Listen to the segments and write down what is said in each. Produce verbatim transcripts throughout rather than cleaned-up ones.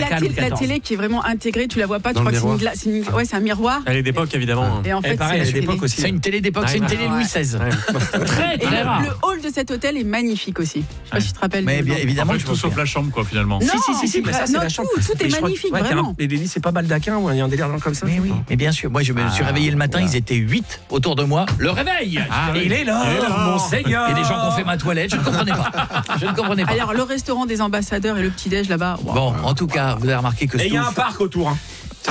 la, Louis télé, la quatorze. télé qui est vraiment intégrée, tu la vois pas, tu Dans crois le que c'est une, miroir. gla- c'est une- ouais, c'est un miroir. Elle est d'époque, évidemment. Et en Et fait, pareil, c'est à la l'époque télé. aussi. C'est une télé d'époque, c'est une Ouais, télé ouais. Louis seize. Ouais. Très, Et très le, rare. le hall de cet hôtel est magnifique aussi. Je sais pas si tu te rappelles. Mais du- bien non. évidemment, En fait, tout sauf bien. la chambre, quoi, finalement. Non, Si, si, si, si, mais ça, c'est non, la chambre. tout, tout Mais est je crois- magnifique, ouais, t'as un- vraiment. Et les lits, c'est pas baldaquin ou il y a un délire comme ça. Mais oui, mais bien sûr. Moi, je me suis Ah, réveillé le matin, voilà. ils étaient huit autour de moi. Le réveil. Ah, Et il est là, Il est là. mon Seigneur. Et des gens qui ont fait ma toilette, je ne comprenais pas. Je ne comprenais pas. Alors, le restaurant des ambassadeurs et le petit-déj là-bas. wow. Bon, en tout cas, vous avez remarqué que Et il y a un Stouff- parc autour. Hein.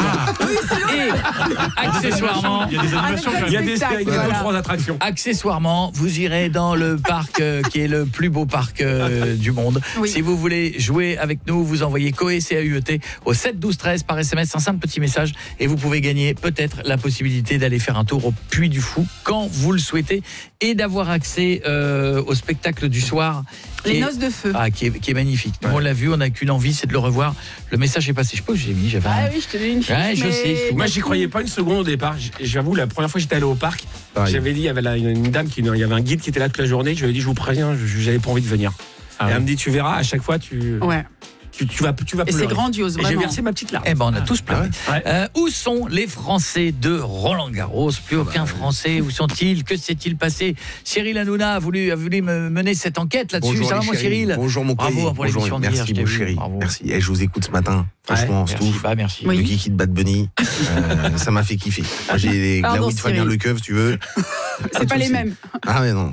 et accessoirement, Il y a des animations Avec quand Il y a même. des, spectacle, il y a deux, voilà. trois attractions. accessoirement, vous irez dans le parc euh, qui est le plus beau parc euh, du monde. Oui. Si vous voulez jouer avec nous, vous envoyez Coé C A U E T au sept douze treize par S M S, un simple petit message et vous pouvez gagner peut-être la possibilité d'aller faire un tour au Puy du Fou quand vous le souhaitez et d'avoir accès euh, au spectacle du soir. qui Les est- noces de feu. Ah, qui est, qui est magnifique. Nous, on l'a vu, on n'a qu'une envie, c'est de le revoir. Le message est passé. Je sais pas où j'ai mis, j'avais un- Ah oui, je te donne une fiche. Ouais, je mais- sais. Moi, j'y croyais pas une seconde au départ. J- J'avoue, la première fois que j'étais allé au parc, Pareil. j'avais dit, il y avait là, une, une dame, qui, il y avait un guide qui était là toute la journée. Je lui avais dit, je vous préviens, je- j'avais pas envie de venir. Ah et ouais. elle me dit, tu verras, à chaque fois, tu, Ouais. tu, tu vas, tu vas Et pleurer. c'est grandiose, Et j'ai vraiment. versé ma petite larme. Eh ben, on a tous pleuré. Ouais. Euh, où sont les Français de Roland Garros? Plus aucun Français. Où sont-ils? Que s'est-il passé? Cyril Hanouna a voulu, a voulu me mener cette enquête là-dessus. Bonjour, Ça va, les mon chéris. Cyril? Bonjour, mon Bravo Coé. pour l'émission Bonjour, d'hier, merci, je t'ai mon vu. chéri. Bravo. Merci. Et je vous écoute ce matin. Franchement, Merci, Stouff. bah, merci. Oui. Le Kiki de Bad Bunny, euh, ça m'a fait kiffer. Moi, j'ai les Pardon, glaouis de Fabien Cyril. Lecoeuf, si tu veux. C'est pas les mêmes. Ah, mais non.